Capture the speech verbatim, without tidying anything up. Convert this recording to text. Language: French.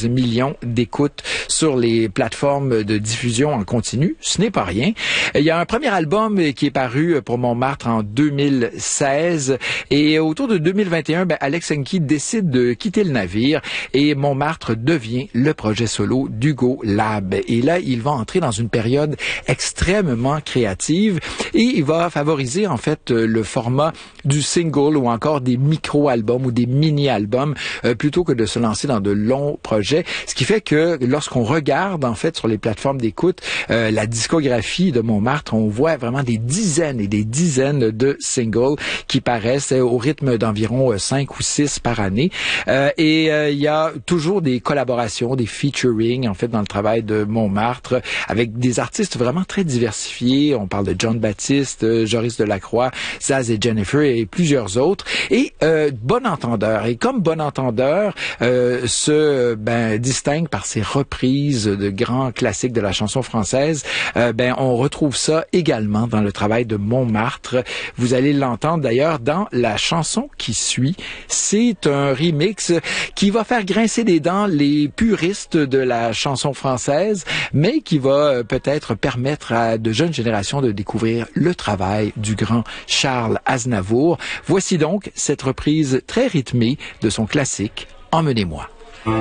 quinze millions d'écoutes sur les plateformes de diffusion en continu. Ce n'est pas rien. Il y a un premier album qui est paru pour Montmartre en deux mille seize et autour de deux mille vingt et un, ben, Alex Enki décide de quitter le navire et Montmartre devient le projet solo d'Hugo Lab. Et là, il va entrer dans une période extrêmement créative et il va favoriser en fait le format du single ou encore des micro-albums ou des mini-albums euh, plutôt que de se lancer dans de longs projets. Ce qui fait que lorsqu'on regarde en fait sur les plateformes d'écoute euh, la discographie de Montmartre, on voit vraiment des dizaines et des dizaines de singles qui paraissent au rythme d'environ cinq ou six par année. Euh, et euh, il y a toujours des collaborations, des featuring en fait dans le travail de Montmartre avec des artistes vraiment très diversifiés. On parle de John Baptiste, Joris Delacroix, Zaz et Jennifer et plusieurs autres. Et euh, Bon Entendeur. Et comme Bon Entendeur euh, se ben, distingue par ses reprises de grands classiques de la chanson française, euh, ben on retrouve ça également dans le travail de Montmartre. Vous allez l'entendre d'ailleurs dans la chanson qui suit. C'est un remix qui va faire grincer des dents les puristes de la chanson française, mais qui va peut-être permettre à de jeunes générations de découvrir le travail du grand Charles Aznavour. Voici donc cette reprise très rythmée de son classique « Emmenez-moi ».